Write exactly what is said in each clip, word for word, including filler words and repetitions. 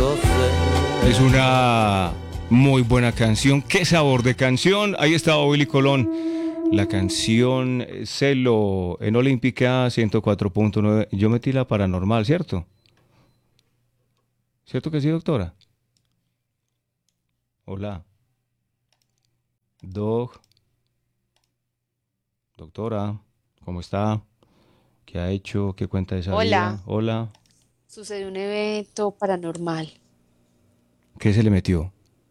Es una muy buena canción. ¿Qué sabor de canción? Ahí estaba Willy Colón. La canción Celo en Olímpica ciento cuatro punto nueve. Yo metí la paranormal, ¿cierto? ¿Cierto que sí, doctora? Hola. Doc. Doctora, ¿cómo está? ¿Qué ha hecho? ¿Qué cuenta de esa vida? Hola, Hola. sucedió un evento paranormal. ¿Qué se le metió?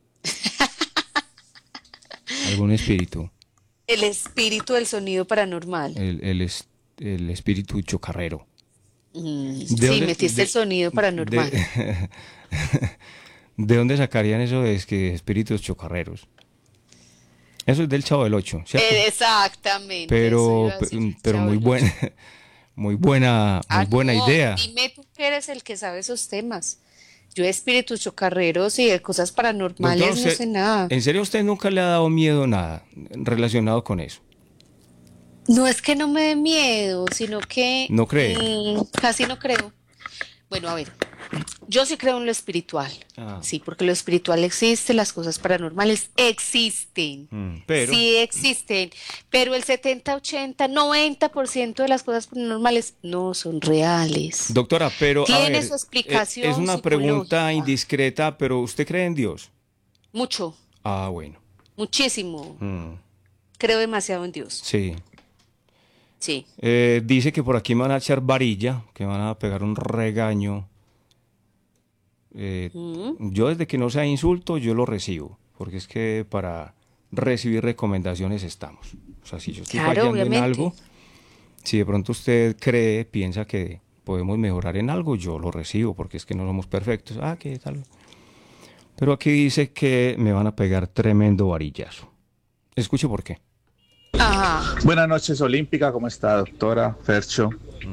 ¿Algún espíritu? El espíritu del sonido paranormal. El, el, es- el espíritu chocarrero. Mm, ¿De sí, dónde, metiste el de, sonido paranormal. de, ¿De dónde sacarían eso de es que espíritus chocarreros? Eso es del Chavo del Ocho, ¿cierto? Eh, Exactamente, eso Pero, iba a pe- decir, pero Chavo muy del Ocho. buena, muy buena, muy Ah, buena no, idea. dime tú que eres el que sabe esos temas. Yo de espíritus chocarreros y de cosas Doctor, paranormales no usted, sé nada. ¿en serio a usted nunca le ha dado miedo nada relacionado con eso? No es que no me dé miedo, sino que ¿No cree? mm, casi no creo. Bueno, a ver, yo sí creo en lo espiritual, Ah, sí, porque lo espiritual existe, las cosas paranormales existen, mm, pero, sí existen, pero el setenta, ochenta, noventa por ciento de las cosas paranormales no son reales. doctora, pero a Tiene su ver, eh, es explicación una pregunta psicológica, indiscreta, pero ¿usted cree en Dios? mucho, Ah, bueno. muchísimo. Mm, Creo demasiado en Dios, sí. sí. Eh, dice que por aquí me van a echar varilla, que me van a pegar un regaño. Eh, Mm, yo desde que no sea insulto, yo lo recibo, porque es que para recibir recomendaciones estamos. O sea, si yo estoy claro, fallando en obviamente. algo, si de pronto usted cree, piensa que podemos mejorar en algo, yo lo recibo, porque es que no somos perfectos. Ah, ¿qué tal? Pero aquí dice que me van a pegar tremendo varillazo. Escuche por qué. Ajá. Buenas noches, Olímpica. ¿Cómo está, doctora Fercho?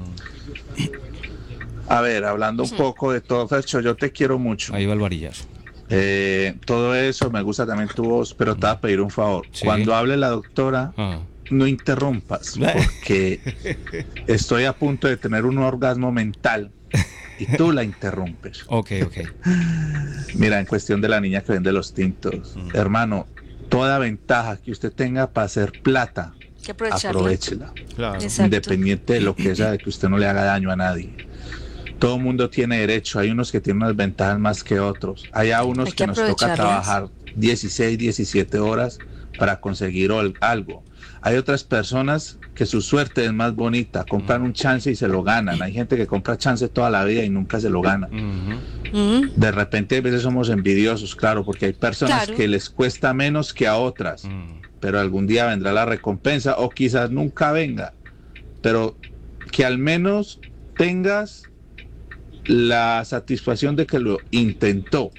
A ver, hablando un poco de todo, Fercho, yo te quiero mucho. Ahí va el varillazo. Eh, todo eso, me gusta también tu voz, pero te voy a pedir un favor. Sí. Cuando hable la doctora, Ah. no interrumpas, porque estoy a punto de tener un orgasmo mental y tú la interrumpes. Ok, ok. Mira, en cuestión de la niña que vende los tintos, hermano, toda ventaja que usted tenga para hacer plata, Hay que aprovecharla. aprovéchela. Claro. Exacto. Independiente de lo que sea, de que usted no le haga daño a nadie. Todo mundo tiene derecho, hay unos que tienen unas ventajas más que otros. Hay a unos Hay que que nos toca aprovecharlas. trabajar dieciséis, diecisiete horas para conseguir ol- algo. Hay otras personas que su suerte es más bonita, compran un chance y se lo ganan. Hay gente que compra chance toda la vida y nunca se lo gana. Ujú. Mm, De repente a veces somos envidiosos, claro, porque hay personas claro. que les cuesta menos que a otras, Mm. pero algún día vendrá la recompensa o quizás nunca venga, pero que al menos tengas la satisfacción de que lo intentó.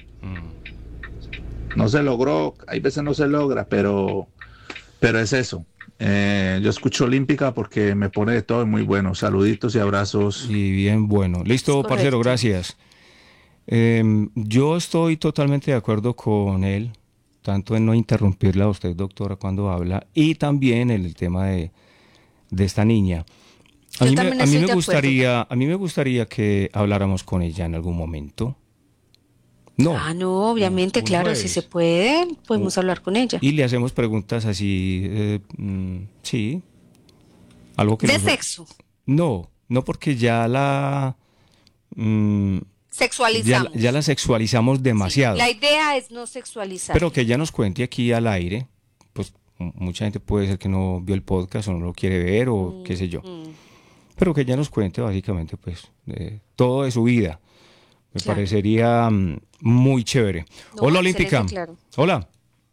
Mm. No se logró, hay veces no se logra, pero, pero es eso. Eh, yo escucho Olímpica porque me pone de todo muy bueno. Saluditos y abrazos. Y bien, bueno. Es Listo, parcero, correcto. gracias. Em, yo estoy totalmente de acuerdo con él, tanto en no interrumpirla a usted, doctora, cuando habla, y también en el tema de, de esta niña. A Yo mí me, también a mí estoy me de acuerdo. gustaría, a mí me gustaría que habláramos con ella en algún momento. No, Ah, no, un, obviamente, un claro, si se jueves. puede, Un- podemos hablar con ella. y le hacemos preguntas así, eh, mm, sí, algo que De nos... sexo, No, no porque ya la... mm, ya, la- ya la sexualizamos. sexualizamos Sí, demasiado. la idea es no Pero que sexualizarla. ella nos cuente aquí al aire, pues m- mucha gente puede ser que no vio el podcast o no lo quiere ver o qué Mm, sé yo. mm, Pero que ella nos cuente básicamente pues de todo de su vida. Me claro. parecería mm, muy chévere. No, Hola excelente, Olímpica. claro. Hola,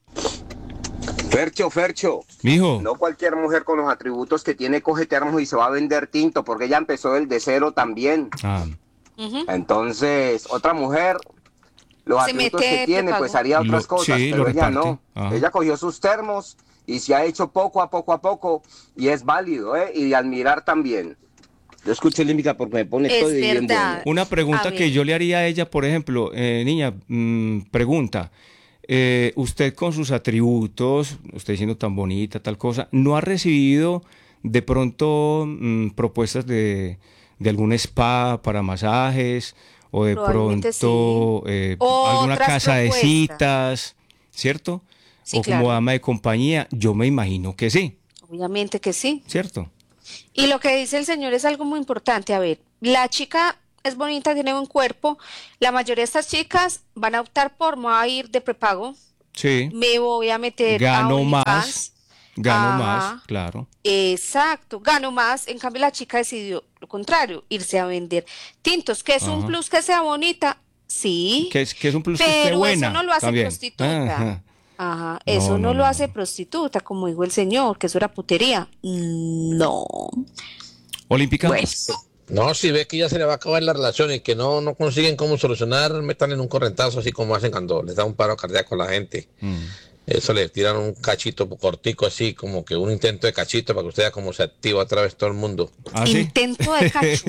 Fercho, Fercho, mijo. no cualquier mujer con los atributos que tiene coge termos y se va a vender tinto, porque ella empezó desde cero también. Ah, Ujú. Entonces, otra mujer, los Se atributos que mete tiene, pues prepago. haría otras lo, cosas, sí, lo pero ella reparte. no. Ajá. Ella cogió sus termos y se ha hecho poco a poco a poco y es válido, ¿eh? Y de admirar también. Yo escucho límbica porque me pone todo Es y bien bueno. verdad. Una A pregunta que ver, yo le haría a ella, por ejemplo, eh, niña, mm, pregunta, eh, usted con sus atributos, usted siendo tan bonita, tal cosa, ¿no ha recibido de pronto mm, propuestas de, de algún spa para masajes o de Probablemente pronto sí. eh, Otras alguna casa de propuestas. citas, ¿cierto? Sí, O como claro. dama de compañía, yo me imagino que sí, Obviamente que sí. ¿cierto? Y lo que dice el señor es algo muy importante. A ver, la chica es bonita, tiene buen cuerpo. La mayoría de estas chicas van a optar por, me voy a ir de prepago, Sí, me voy a meter a gano más, OnlyFans. gano más, Ajá, claro. exacto, gano más. En cambio, la chica decidió lo contrario, irse a vender tintos, que es un Ajá. plus que sea bonita, sí, Que es, que es un plus que esté pero eso no buena lo hace también. prostituta. Ajá. Ajá, No, eso no, no lo no, hace no. prostituta, como dijo el señor, que eso era putería. No. ¿Olímpica? Bueno, No, si ves que ya se le va a acabar la relación y que no, no consiguen cómo solucionar, metan en un correntazo así como hacen cuando les da un paro cardíaco a la gente. Mm. Eso le tiran un cachito cortico así, como que un intento de cachito para que usted vea cómo se activa otra vez todo el mundo. ¿Ah, sí? intento de cacho.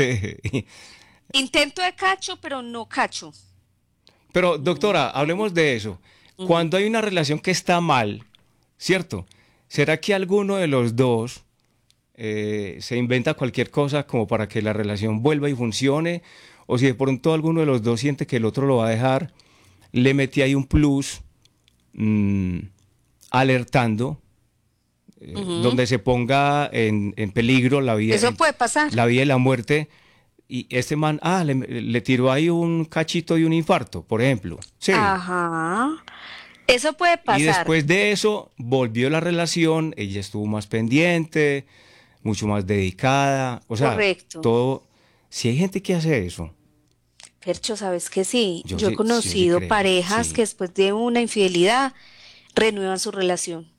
Intento de cacho, pero no cacho. Pero, doctora, hablemos de eso. Cuando hay una relación que está mal, ¿cierto? ¿Será que alguno de los dos eh, se inventa cualquier cosa como para que la relación vuelva y funcione? O si de pronto alguno de los dos siente que el otro lo va a dejar, le metí ahí un plus mmm, alertando, eh, Ujú. donde se ponga en, en peligro la vida, Eso puede pasar. la vida y la muerte. Y este man, ah, le, le tiró ahí un cachito y un infarto, por ejemplo. Sí. Ajá. Eso puede Y pasar. después de eso volvió la relación, ella estuvo más pendiente, mucho más dedicada, o sea, Correcto. todo. Si hay gente que hace eso, Fercho, ¿sabes que sí? Yo Yo he sí- sí, yo sí conocido creo, parejas sí. que después de una infidelidad renuevan su relación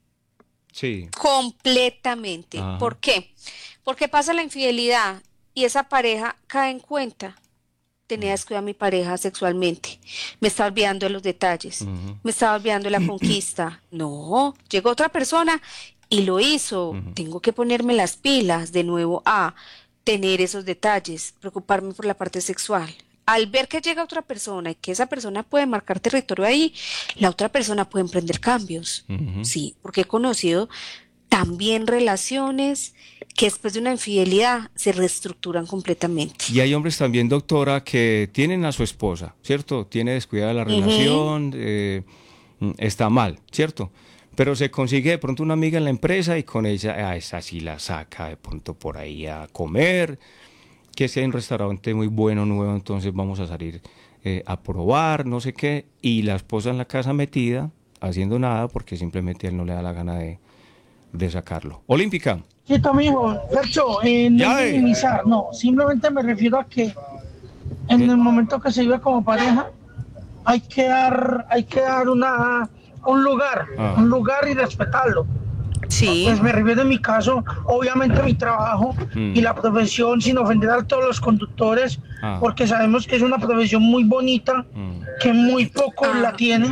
sí, completamente. Ajá. ¿Por qué? Porque pasa la infidelidad y esa pareja cae en cuenta. Tenía descuidado a mi pareja sexualmente. Me estaba olvidando de los detalles. Ujú. Me estaba olvidando de la conquista. No, llegó otra persona y lo hizo. Ujú. Tengo que ponerme las pilas de nuevo a tener esos detalles, preocuparme por la parte sexual. Al ver que llega otra persona y que esa persona puede marcar territorio ahí, la otra persona puede emprender cambios. Ujú. Sí, porque he conocido también relaciones que después de una infidelidad se reestructuran completamente. Y hay hombres también, doctora, que tienen a su esposa, ¿cierto? Tiene descuidada la relación, eh, mm, está mal, ¿cierto? Pero se consigue de pronto una amiga en la empresa y con ella, a esa sí la saca de pronto por ahí a comer, que si hay un restaurante muy bueno, nuevo, entonces vamos a salir eh, a probar, no sé qué, y la esposa en la casa metida, haciendo nada, porque simplemente él no le da la gana de, de sacarlo. Olímpica. Quieto, amigo. Fercho, eh, no Ya, eh. minimizar, no. Simplemente me refiero a que en el momento que se vive como pareja, hay que dar, hay que dar una, un lugar, Ah. un lugar y respetarlo. Sí. Pues me refiero en mi caso, obviamente mi trabajo Mm. y la profesión, sin ofender a todos los conductores, Ah. porque sabemos que es una profesión muy bonita, Mm. que muy pocos Ah. la tienen.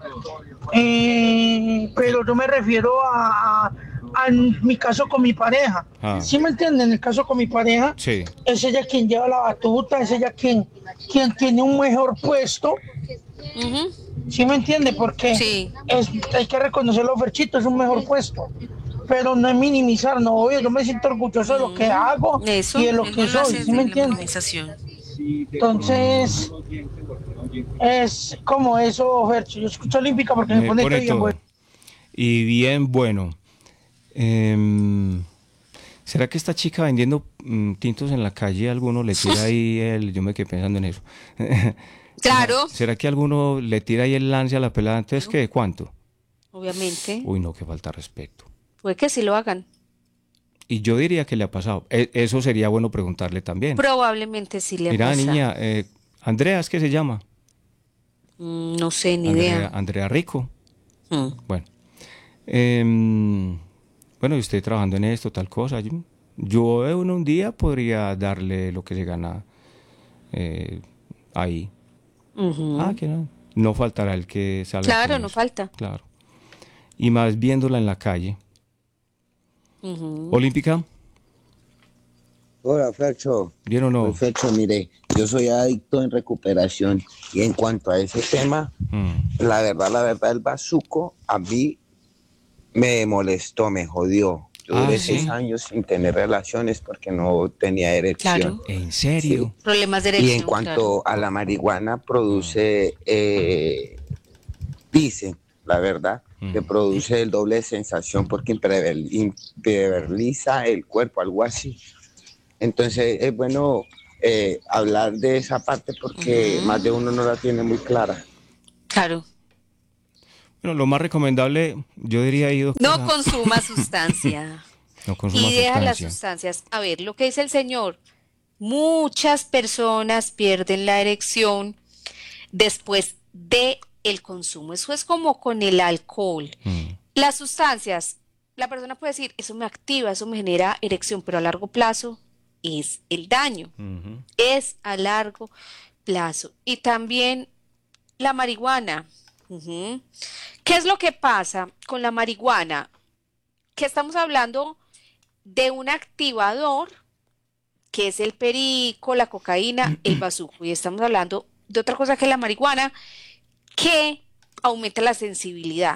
Eh, pero yo me refiero a, a- a en mi caso con mi pareja. Ah. ¿Sí me entienden? En el caso con mi pareja, Sí. es ella quien lleva la batuta, es ella quien, quien tiene un mejor puesto. Ujú. ¿Sí me entiende? Porque Sí. es, hay que reconocerlo, Ferchito, es un mejor puesto. Pero no es minimizar, no, oye, yo me siento orgulloso de lo que hago Eso, y de lo él que no lo hace soy, ¿sí desde me la entiende? minimización. Entonces, es como eso, Fercho. Yo escucho Olímpica porque me, Me pone, pone bien todo. bueno. Y bien bueno. Em, ¿será que esta chica vendiendo mm, tintos en la calle, alguno le tira ahí el... Yo me quedé pensando en eso. Claro, ¿Será que alguno le tira ahí el lance a la pelada? Entonces, ¿qué? ¿Cuánto? obviamente. Uy, no, que falta respeto. Puede que sí lo hagan. Y yo diría que le ha pasado. E- eso sería bueno preguntarle también. Probablemente sí le ha Mira, pasado. niña, eh, Andrea, ¿es que se llama? Mm, no sé, ni Andrea, idea. Andrea Rico. Mm. Bueno. Em, bueno, yo estoy trabajando en esto, tal cosa. Yo, yo en un día podría darle lo que se gana eh, ahí. Ujú. Ah, que no. No faltará el que salga. Claro, con no eso. falta. Claro. Y más viéndola en la calle. Ujú. Olímpica, Hola, Fercho. ¿bien o no? Pues, Fercho, mire, yo soy adicto en recuperación y en cuanto a ese tema, Mm, la verdad, la verdad, el bazuco a mí me molestó, me jodió. Yo Ah, duré sí. seis años sin tener relaciones porque no tenía erección. Claro. ¿En serio? Problemas de Y erección, en cuanto claro. a la marihuana, produce, eh, dicen, la verdad, que Mm. produce el doble de sensación porque imprevel- impermeabiliza el cuerpo, algo así. Entonces es bueno eh, hablar de esa parte porque Ujú. más de uno no la tiene muy clara. Claro. Bueno, lo más recomendable, yo diría ahí, No doctora, consuma sustancia. no consuma Y deja las sustancia. sustancias. A ver, lo que dice el señor. Muchas personas pierden la erección después de el consumo. Eso es como con el alcohol. Mm. Las sustancias, la persona puede decir, eso me activa, eso me genera erección, pero a largo plazo es el daño. Ujú. Es a largo plazo. Y también la marihuana. Ujú. ¿Qué es lo que pasa con la marihuana? Que estamos hablando de un activador que es el perico, la cocaína, el bazuco. Y estamos hablando de otra cosa que es la marihuana, que aumenta la sensibilidad.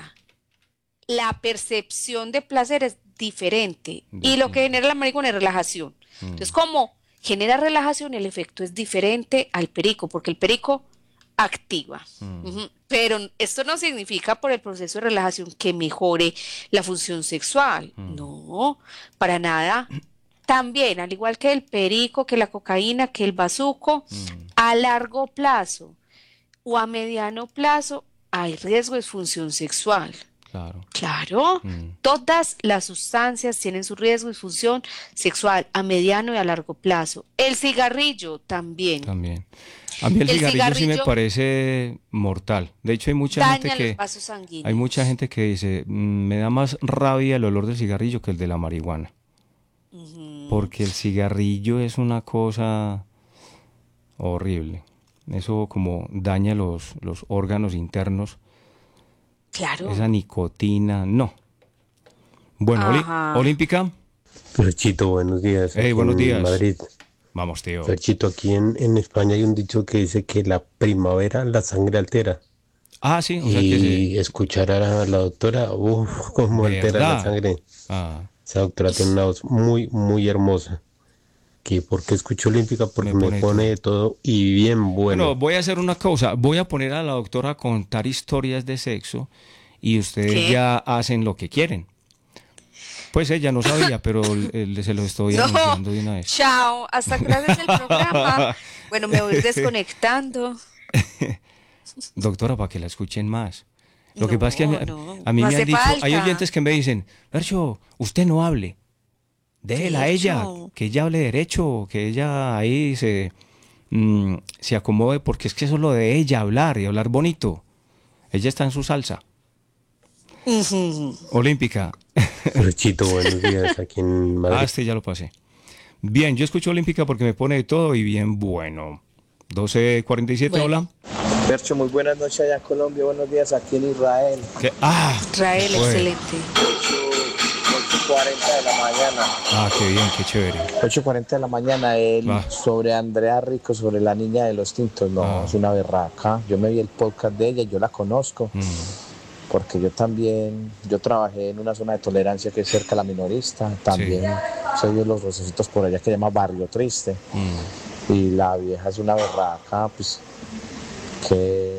La percepción de placer es diferente. Y lo que genera la marihuana es relajación. Entonces, como genera relajación, el efecto es diferente al perico, porque el perico activa. Ujú. Pero esto no significa por el proceso de relajación que mejore la función sexual. No, para nada. También, al igual que el perico, que la cocaína, que el bazuco, a largo plazo o a mediano plazo hay riesgo de disfunción sexual. Claro. Claro, Mm. todas las sustancias tienen su riesgo de disfunción sexual a mediano y a largo plazo. El cigarrillo también. También. A mí el, El cigarrillo, sí me cigarrillo parece mortal. De hecho, hay mucha gente daña los que vasos hay sanguíneos. mucha gente que dice, "Mm, me da más rabia el olor del cigarrillo que el de la marihuana." Ujú. Porque el cigarrillo es una cosa horrible. Eso como daña los, los órganos internos. Claro. Esa nicotina, no. Bueno, Oli- Ajá. Olímpica. Ferchito, buenos días. Hey, aquí buenos en días. Madrid. Vamos, tío. Ferchito, aquí en, en España hay un dicho que dice que la primavera la sangre altera. Ah, sí, o sea que Y se... escuchar a la doctora, uff, cómo altera la ¿Verdad? sangre. Ah, Esa doctora tiene una voz muy, muy hermosa. ¿Que ¿Por qué escucho Olímpica? Porque me me pone pone todo. de todo y bien Bueno, bueno. voy a hacer una cosa. Voy a poner a la doctora a contar historias de sexo y ustedes ¿Qué? ya hacen lo que quieren. Pues ella no sabía, pero el- se lo estoy No, anunciando de una vez. chao, hasta que haces el programa. Bueno, me voy a ir desconectando. Doctora, para que la escuchen más. Lo que pasa es que a mí, No, no, a mí no me han hace dicho, hay falta. oyentes que me dicen, Fercho, usted no hable. Déjela a ella, Fercho. que ella hable derecho, que ella ahí se, mm, se acomode, porque es que eso es lo de ella, hablar y hablar bonito. Ella está en su salsa. Ujú. Olímpica. Ferchito, buenos días. Aquí en Ah, Madrid. este ya lo pasé. Bien, yo escucho Olímpica porque me pone de todo y bien bueno. doce cuarenta y siete, Bueno. hola. Percho, muy buenas noches allá en Colombia, buenos días aquí en Israel. ¿Qué? Ah, Israel, fue. excelente. ocho cuarenta de la mañana. Ah, qué bien, qué chévere. ocho cuarenta de la mañana, el, Ah. sobre Andrea Rico, sobre la niña de los tintos. No, Ah. es una berraca. Yo me vi el podcast de ella, yo la conozco, Mm, porque yo también, yo trabajé en una zona de tolerancia que es cerca a la minorista. También soy de los rocecitos por allá que se llama Barrio Triste. mm. Y la vieja es una berraca, pues, que...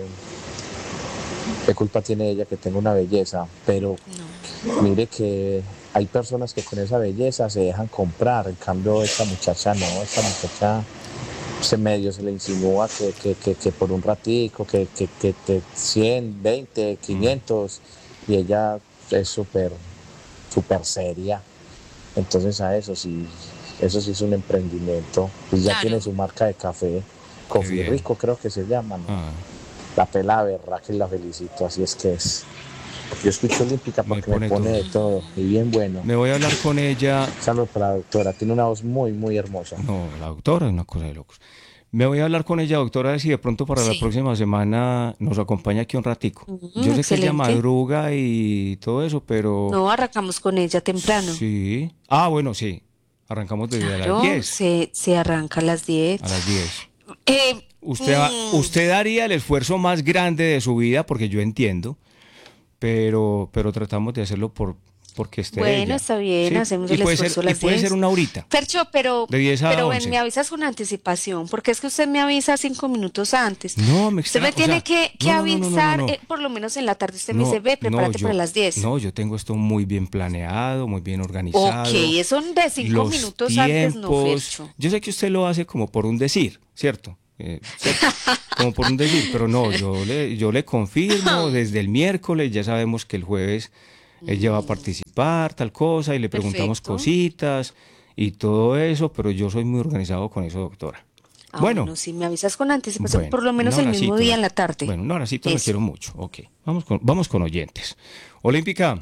¿Qué culpa tiene ella que tenga una belleza? Pero mire que hay personas que con esa belleza se dejan comprar. En cambio, esta muchacha no, esta muchacha se medio se le insinúa que, que, que, que por un ratico, que, que, que te cien, veinte, quinientos, y ella es súper, súper seria. Entonces a eso sí, eso sí es un emprendimiento. Pues ya Claro. tiene su marca de café, Coffee bien. Rico creo que se llama, ¿no? Ah, La pela berra que la felicito, así es que es. Yo escucho Olímpica Me porque me pone pone, todo. de todo y bien bueno. me voy a hablar con ella. Saludos para la doctora, tiene una voz muy, muy hermosa. No, la doctora es una cosa de locos. Me voy a hablar con ella, doctora, a ver si de pronto para la Sí. próxima semana nos acompaña aquí un ratico. Ujú, Yo sé que ella excelente. madruga y todo eso, pero... No, arrancamos con ella temprano. Sí. Ah, bueno, sí. Arrancamos desde Claro, las diez. se, se arranca a las diez. A las diez. Eh, Usted, va- mm, usted daría el esfuerzo más grande de su vida, porque yo entiendo, pero, pero tratamos de hacerlo por, porque esté Bueno, ella. está bien, ¿Sí? hacemos Y el puede esfuerzo ser, a y las puede diez. ser una horita. Fercho, pero, De diez a pero ven, once. me avisas con anticipación, porque es que usted me avisa cinco minutos antes. No, me Usted me extraña. O tiene sea, que, que no, no, no, no, no, avisar, no. eh, por lo menos en la tarde usted me dice, No, ve, no, prepárate yo, para las diez. no, yo tengo esto muy bien planeado, muy bien Ok, organizado. eso de cinco Los minutos antes no, tiempos. Fercho. Yo sé que usted lo hace como por un decir, ¿cierto? Eh, ¿cierto? Como por un decir, pero no, yo le, yo le confirmo desde el miércoles, ya sabemos que el jueves ella va a participar, tal cosa, y le preguntamos Perfecto. cositas y todo eso, pero yo soy muy organizado con eso, doctora. Ah, bueno, bueno, si me avisas con anticipación, bueno, por lo menos un el mismo abracito, día la- en la tarde. Bueno, un abracito, la Eso. quiero mucho. Ok, vamos con, vamos con oyentes. Olímpica,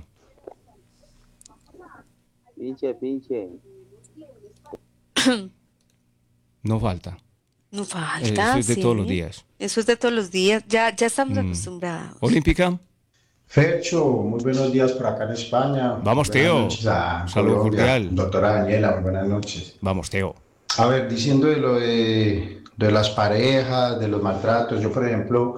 Pinche, pinche. no falta. No Eh, falta, Eso es de sí. todos los días. Eso es de todos los días. Ya, ya estamos Mm. acostumbrados. Olímpica, Fercho, muy buenos días por acá en España. Vamos, Buenas Teo. noches a Salud Colombia. cordial. Doctora Daniela, muy buenas noches. vamos, Teo. A ver, diciendo de lo de, de las parejas, de los maltratos, yo por ejemplo,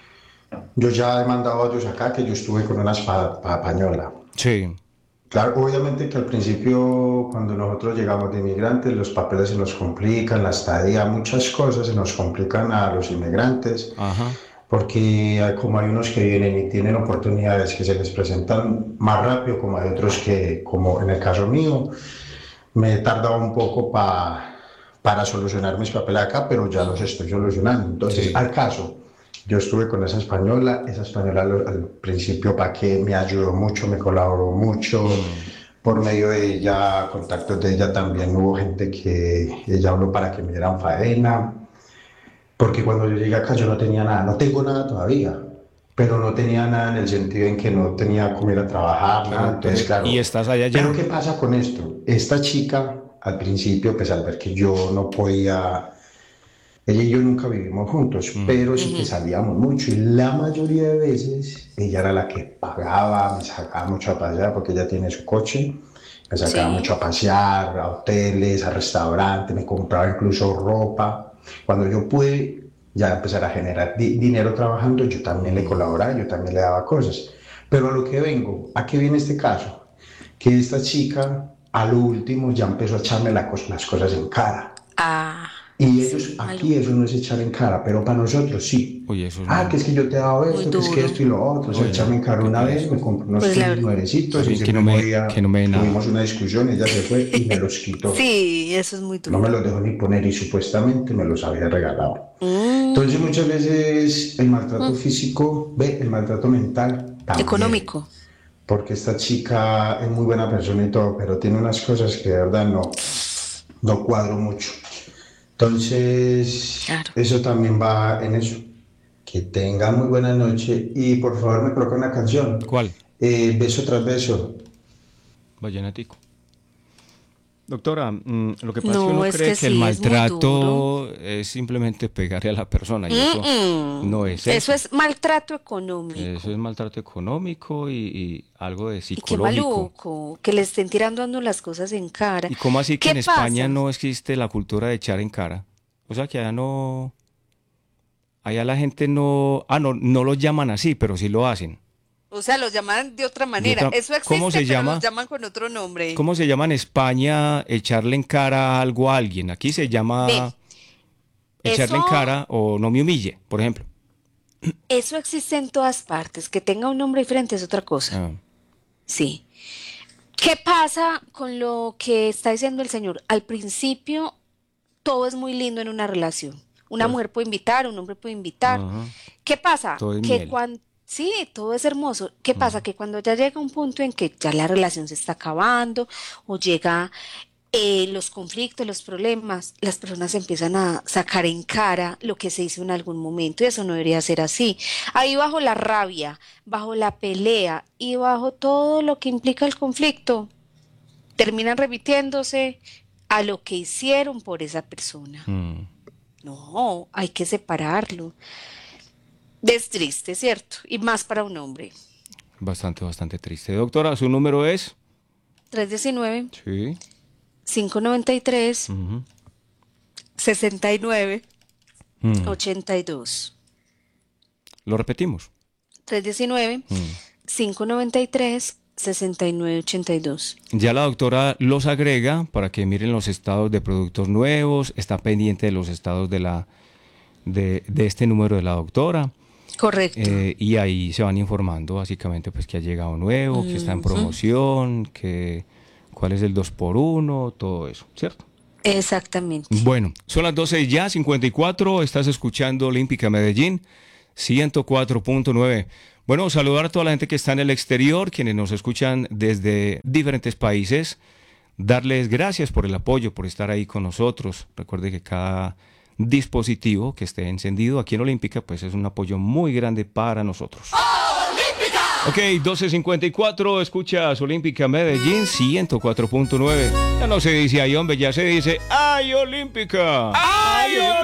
yo ya he mandado audios acá que yo estuve con una espa- pa- española. Sí. Claro, obviamente que al principio, cuando nosotros llegamos de inmigrantes, los papeles se nos complican, la estadía, muchas cosas se nos complican a los inmigrantes. Ajá. Porque hay, como hay unos que vienen y tienen oportunidades que se les presentan más rápido, como hay otros que, como en el caso mío, me he tardado un poco pa, para solucionar mis papeles acá, pero ya los estoy solucionando. Entonces, Sí. al caso, yo estuve con esa española, esa española al, al principio para que me ayudó mucho, me colaboró mucho. Por medio de ella, contactos de ella también hubo gente que ella habló para que me dieran faena. Porque cuando yo llegué acá yo no tenía nada, no tengo nada todavía, pero no tenía nada en el sentido en que no tenía cómo ir a trabajar, nada. Entonces, claro. Y estás allá ya. Pero ¿qué pasa con esto? Esta chica, al principio, pues al ver que yo no podía, ella y yo nunca vivimos juntos, pero sí que salíamos mucho y la mayoría de veces ella era la que pagaba, me sacaba mucho a pasear porque ella tiene su coche, me sacaba Sí. mucho a pasear, a hoteles, a restaurantes, me compraba incluso ropa. Cuando yo pude ya empezar a generar di- dinero trabajando, yo también le colaboraba, yo también le daba cosas. Pero a lo que vengo, ¿a qué viene este caso? Que esta chica, a lo último, ya empezó a echarme la cos- las cosas en cara. Ah, Y ellos, sí, aquí eso no es echar en cara, pero para nosotros sí. Oye, eso es Ah, muy- que es que yo te he dado Muy esto, que es que duro. esto y lo otro. O sea, Oye, echarme en cara qué una pereza. vez, me compré unos Pues la tenis verdad. nuevecitos Oye, y que ese no mismo me- día que no me dé nada. tuvimos una discusión, ella se fue y me los quitó. sí, eso es muy No me duro. los dejó ni poner y supuestamente me los había regalado. Mm, Entonces muchas veces el maltrato físico, ve, el maltrato mental también. económico. Porque esta chica es muy buena persona y todo, pero tiene unas cosas que de verdad no, no cuadro mucho. Entonces, Claro. eso también va en eso. Que tenga muy buena noche y por favor me coloca una canción. ¿Cuál? Eh, beso tras beso. Vallenatico. Doctora, mm, lo que pasa No, es que uno es cree que que, sí, el es muy maltrato es simplemente pegarle a la persona y eso Mm-mm. no es eso. Eso es maltrato económico. Eso es maltrato económico y, y algo de Y qué psicológico. maluco, que le estén tirando a uno las cosas en cara. ¿Y cómo así que ¿Qué en España pasa? no existe la cultura de echar en cara? O sea que allá no... Allá la gente no... Ah, no, no lo llaman así, pero sí lo hacen. O sea, los llaman de otra manera. otra- Eso existe, ¿cómo se pero llama? los llaman con otro nombre. ¿Cómo se llama en España echarle en cara algo a alguien? Aquí se llama Ve, echarle en eso- cara o no me humille, por ejemplo. Eso existe en todas partes. Que tenga un nombre diferente es otra cosa. Ah, Sí. ¿Qué pasa con lo que está diciendo el señor? Al principio, todo es muy lindo en una relación. Una mujer puede invitar, un hombre puede invitar. ajá. ¿Qué pasa? Todo es Que miel. cuando sí, todo es hermoso. ¿Qué pasa? Que cuando ya llega un punto en que ya la relación se está acabando o llega eh, los conflictos, los problemas, las personas empiezan a sacar en cara lo que se hizo en algún momento y eso no debería ser así. Ahí bajo la rabia, bajo la pelea y bajo todo lo que implica el conflicto, terminan remitiéndose a lo que hicieron por esa persona. Mm. No, hay que separarlo. Es triste, ¿cierto? Y más para un hombre. Bastante, bastante triste. Doctora, ¿su número es? tres uno nueve, Sí. cinco nueve tres, Ujú. seis nueve Mm. ocho dos. Lo repetimos. tres uno nueve, Mm. cinco nueve tres, sesenta y nueve ochenta y dos. Ya la doctora los agrega para que miren los estados de productos nuevos, está pendiente de los estados de la de, de este número de la doctora. Correcto. Eh, y ahí se van informando básicamente pues que ha llegado nuevo, uh-huh. que está en promoción, que cuál es el dos por uno, todo eso, ¿cierto? Exactamente. Bueno, son las doce ya, cincuenta y cuatro, estás escuchando Olímpica Medellín, ciento cuatro punto nueve. Bueno, saludar a toda la gente que está en el exterior, quienes nos escuchan desde diferentes países, darles gracias por el apoyo, por estar ahí con nosotros. Recuerde que cada dispositivo que esté encendido aquí en Olímpica, pues es un apoyo muy grande para nosotros. ¡Olímpica! Ok, doce cincuenta y cuatro, escuchas Olímpica Medellín, ciento cuatro punto nueve. Ya no se dice ay, hombre, ya se dice ¡ay, Olímpica! ¡Ay, Olímpica!